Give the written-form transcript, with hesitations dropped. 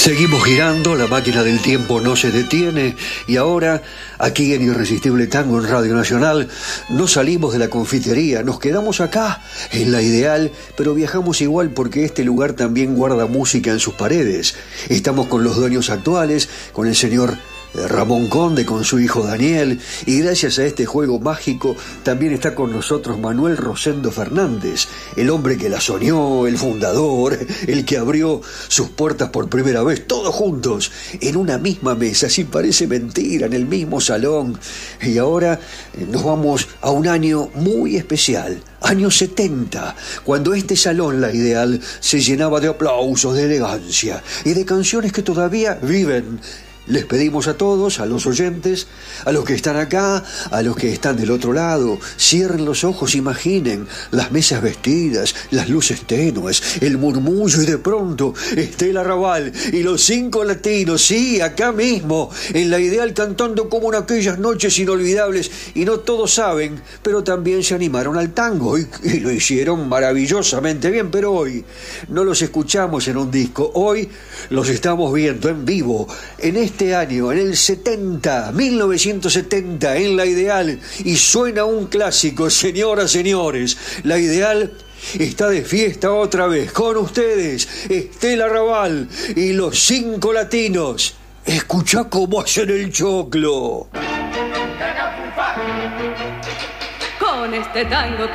Seguimos girando, la máquina del tiempo no se detiene y ahora, aquí en Irresistible Tango en Radio Nacional, no salimos de la confitería, nos quedamos acá, en La Ideal, pero viajamos igual porque este lugar también guarda música en sus paredes. Estamos con los dueños actuales, con el señor Ramón Conde, con su hijo Daniel, y gracias a este juego mágico también está con nosotros Manuel Rosendo Fernández, el hombre que la soñó, el fundador, el que abrió sus puertas por primera vez, todos juntos, en una misma mesa, si parece mentira, en el mismo salón. Y ahora nos vamos a un año muy especial, año 70, cuando este salón, La Ideal, se llenaba de aplausos, de elegancia y de canciones que todavía viven. Les pedimos a todos, a los oyentes, a los que están acá, a los que están del otro lado, cierren los ojos, imaginen las mesas vestidas, las luces tenues, el murmullo y de pronto Estela Raval y los 5 latinos, sí, acá mismo, en La Ideal cantando como en aquellas noches inolvidables, y no todos saben, pero también se animaron al tango y lo hicieron maravillosamente bien, pero hoy no los escuchamos en un disco, hoy los estamos viendo en vivo, en este año, en el 70, 1970, en La Ideal, y suena un clásico, señoras, señores. La Ideal está de fiesta otra vez, con ustedes, Estela Raval y los 5 latinos. Escuchá cómo hacen el choclo. Con este tango que